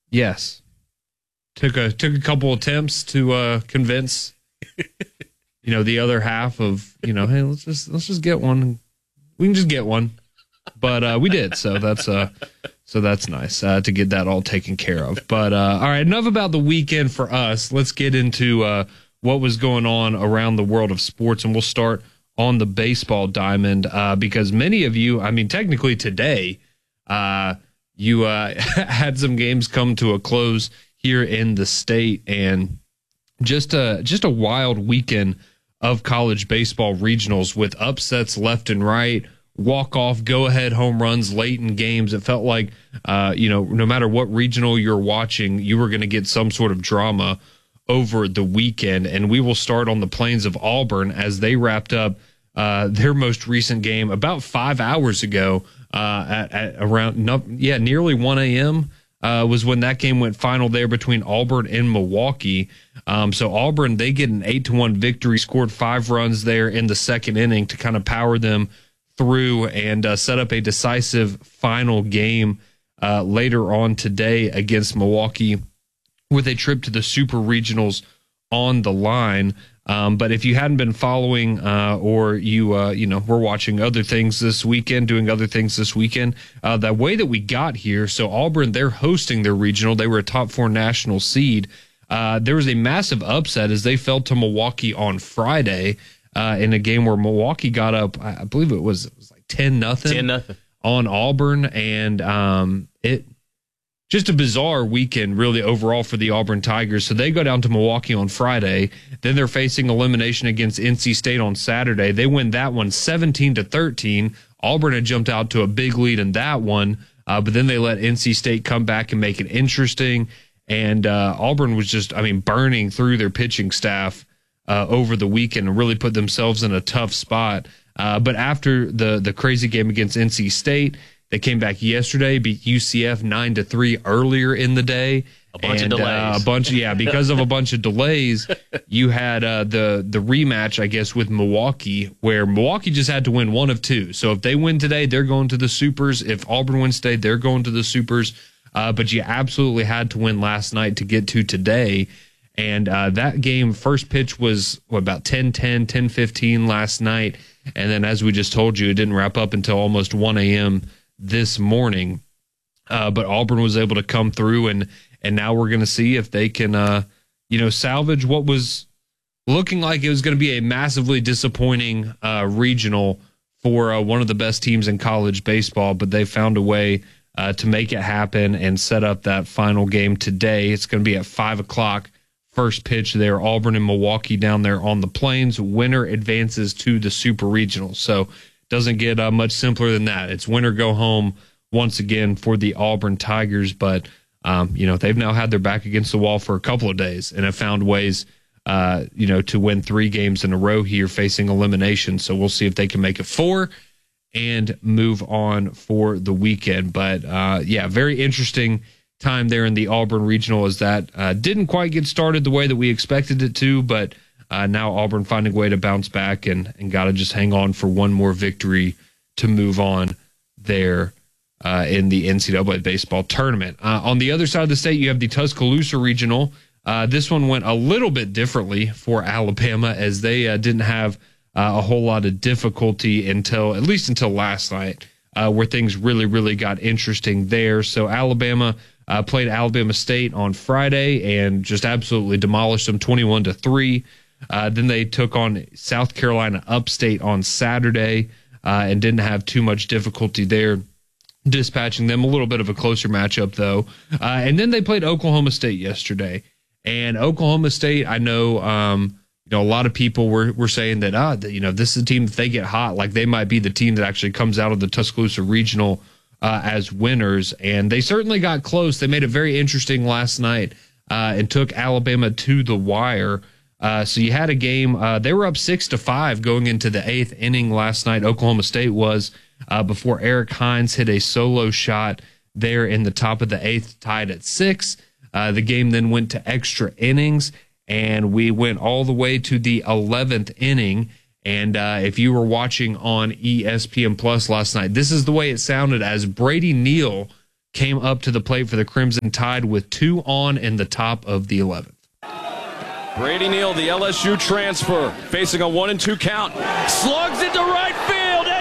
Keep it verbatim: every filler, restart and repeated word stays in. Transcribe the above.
Yes. Took a took a couple attempts to uh, convince, you know, the other half of, you know, hey, let's just let's just get one. We can just get one, but uh, we did. So that's uh, so that's nice uh, to get that all taken care of. But uh, all right, enough about the weekend for us. Let's get into uh, what was going on around the world of sports, and we'll start on the baseball diamond uh, because many of you, I mean, technically today, uh, you uh, had some games come to a close here in the state, and just a just a wild weekend of college baseball regionals with upsets left and right, walk-off, go-ahead home runs late in games. It felt like, uh, you know, no matter what regional you're watching, you were going to get some sort of drama over the weekend. And we will start on the plains of Auburn as they wrapped up uh, their most recent game about five hours ago uh, at, at around, yeah, nearly one a.m., Uh, was when that game went final there between Auburn and Milwaukee. Um, so Auburn, they get an eight to one victory, scored five runs there in the second inning to kind of power them through and uh, set up a decisive final game uh, later on today against Milwaukee with a trip to the Super Regionals on the line. Um, but if you hadn't been following uh, or you, uh, you know, were watching other things this weekend, doing other things this weekend, uh, that way that we got here, so Auburn, they're hosting their regional. They were a top four national seed. Uh, there was a massive upset as they fell to Milwaukee on Friday uh, in a game where Milwaukee got up, I believe it was, it was like ten nothing ten nothing on Auburn. And um, it just a bizarre weekend, really, overall for the Auburn Tigers. So they go down to Milwaukee on Friday. Then they're facing elimination against N C State on Saturday. They win that one seventeen to thirteen. Auburn had jumped out to a big lead in that one, uh, but then they let N C State come back and make it interesting. And uh, Auburn was just, I mean, burning through their pitching staff uh, over the weekend and really put themselves in a tough spot. Uh, but after the the crazy game against N C State, they came back yesterday, beat U C F nine to three earlier in the day. A bunch and, of delays. Uh, a bunch, yeah, because of a bunch of delays, you had uh, the the rematch, I guess, with Milwaukee, where Milwaukee just had to win one of two. So if they win today, they're going to the Supers. If Auburn wins today, they're going to the Supers. Uh, but you absolutely had to win last night to get to today. And uh, that game, first pitch was what, about ten ten, ten fifteen last night. And then, as we just told you, it didn't wrap up until almost one a.m. this morning. Uh, but Auburn was able to come through, and and now we're going to see if they can, uh, you know, salvage what was looking like it was going to be a massively disappointing uh, regional for uh, one of the best teams in college baseball. But they found a way uh, to make it happen and set up that final game today. It's going to be at five o'clock. First pitch there, Auburn and Milwaukee down there on the plains. Winner advances to the Super Regional. So doesn't get uh, much simpler than that. It's win or go home once again for the Auburn Tigers. But, um, you know, they've now had their back against the wall for a couple of days and have found ways, uh, you know, to win three games in a row here facing elimination. So we'll see if they can make it four and move on for the weekend. But, uh, yeah, very interesting time there in the Auburn Regional as that uh, didn't quite get started the way that we expected it to, but uh, now Auburn finding a way to bounce back and, and got to just hang on for one more victory to move on there uh, in the N C double A baseball tournament. Uh, on the other side of the state, you have the Tuscaloosa Regional. Uh, this one went a little bit differently for Alabama as they uh, didn't have uh, a whole lot of difficulty until, at least until last night, uh, where things really, really got interesting there. So Alabama Uh, played Alabama State on Friday and just absolutely demolished them twenty-one to three. Uh, then they took on South Carolina Upstate on Saturday uh, and didn't have too much difficulty there, dispatching them. A little bit of a closer matchup, though. Uh, and then they played Oklahoma State yesterday. And Oklahoma State, I know, um, you know, a lot of people were, were saying that, ah, you know, this is a team, if they get hot, like they might be the team that actually comes out of the Tuscaloosa Regional Uh, as winners, and they certainly got close. They made it very interesting last night uh, and took Alabama to the wire. Uh, so you had a game. Uh, they were up six to five going into the eighth inning last night. Oklahoma State was uh, before Eric Hines hit a solo shot there in the top of the eighth, tied at six. Uh, the game then went to extra innings, and we went all the way to the eleventh inning. And uh, if you were watching on E S P N Plus last night, this is the way it sounded as Brady Neal came up to the plate for the Crimson Tide with two on in the top of the eleventh. Brady Neal, the L S U transfer, facing a one and two count. Slugs into right field.